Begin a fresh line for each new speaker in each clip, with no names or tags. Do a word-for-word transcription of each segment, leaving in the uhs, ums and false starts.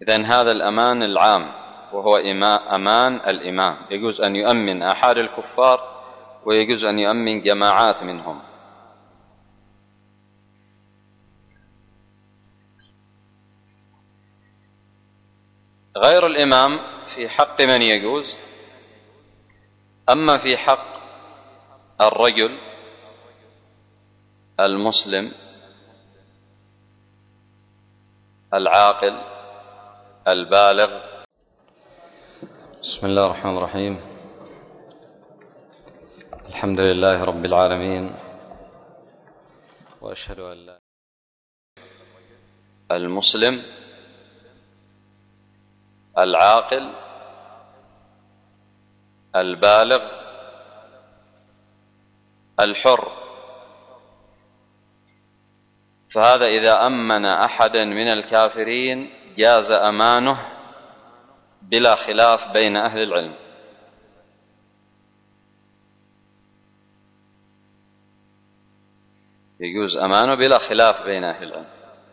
إذن هذا الأمان العام وهو أمان الإمام، يجوز أن يؤمن أحد الكفار ويجوز أن يؤمن جماعات منهم. غير الإمام في حق من يجوز، أما في حق الرجل المسلم العاقل البالغ. بسم الله الرحمن الرحيم. الحمد لله رب العالمين، وأشهد أن لا المسلم العاقل البالغ الحر. فهذا إذا أمن أحدا من الكافرين جاز أمانه بلا خلاف بين أهل العلم. يجوز أمانه بلا خلاف بين أهل العلم.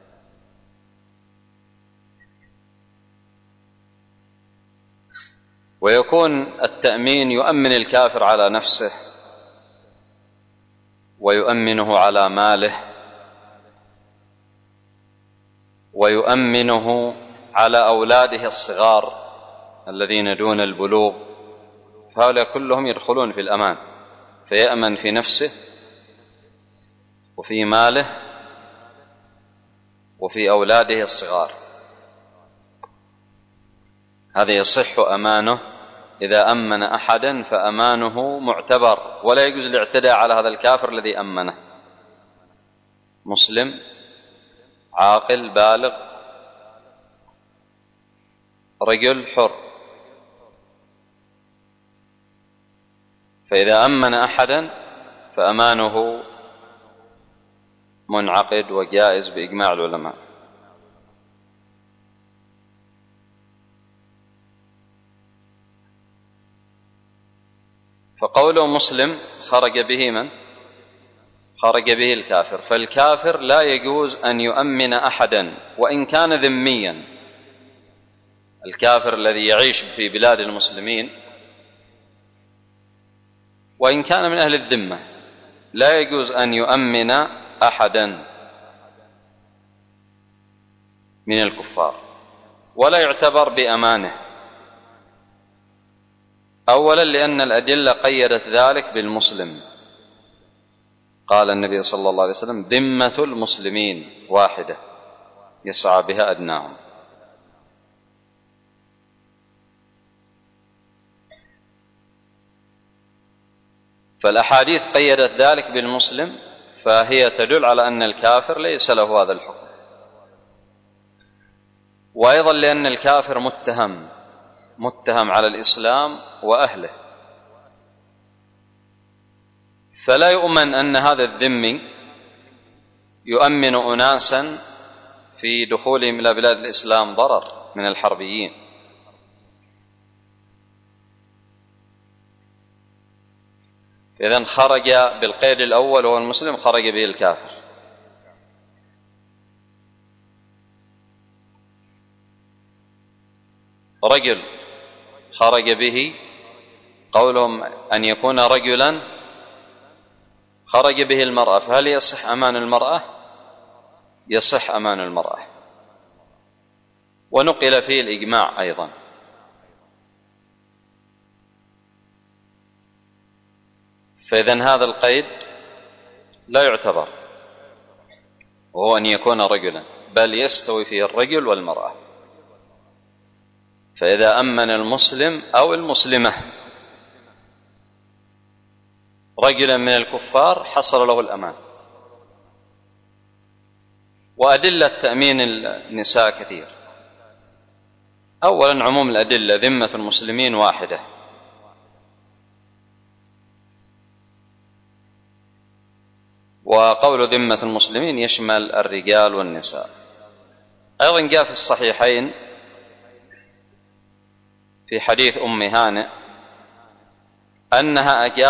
ويكون التأمين يؤمن الكافر على نفسه ويؤمنه على ماله ويؤمنه على أولاده الصغار الذين دون البلوغ، فهؤلاء كلهم يدخلون في الأمان، فيأمن في نفسه وفي ماله وفي أولاده الصغار. هذا يصح أمانه. إذا أمن أحدا فأمانه معتبر، ولا يجوز الاعتداء على هذا الكافر الذي أمنه. مسلم عاقل بالغ رجل حر، فإذا أمن أحدا فأمانه منعقد وجائز بإجماع العلماء. فقوله مسلم خرج به من؟ خرج به الكافر. فالكافر لا يجوز أن يؤمن أحدا وإن كان ذميا. الكافر الذي يعيش في بلاد المسلمين وإن كان من أهل الذمة لا يجوز أن يؤمن أحدا من الكفار ولا يعتبر بأمانه. أولا لأن الأدلة قيدت ذلك بالمسلم. قال النبي صلى الله عليه وسلم: ذمة المسلمين واحدة يسعى بها أدناهم. فالأحاديث قيدت ذلك بالمسلم، فهي تدل على أن الكافر ليس له هذا الحكم. وأيضا لأن الكافر متهم متهم على الإسلام وأهله، فلا يؤمن أن هذا الذمي يؤمن أناسا في دخولهم إلى بلاد الإسلام ضرر من الحربيين. إذن خرج بالقيد الأول وهو المسلم، خرج به الكافر. رجل خرج به، قولهم أن يكون رجلا خرج به المرأة، فهل يصح أمان المرأة؟ يصح أمان المرأة، ونقل فيه الإجماع أيضا. فإذن هذا القيد لا يعتبر، وهو أن يكون رجلا، بل يستوي فيه الرجل والمرأة. فإذا أمن المسلم أو المسلمة رجلا من الكفار حصل له الأمان. وأدلة تأمين النساء كثير. أولا عموم الأدلة، ذمة المسلمين واحدة، وقول ذمة المسلمين يشمل الرجال والنساء. أيضا جاء في الصحيحين في حديث أم هانئ أنها أجابت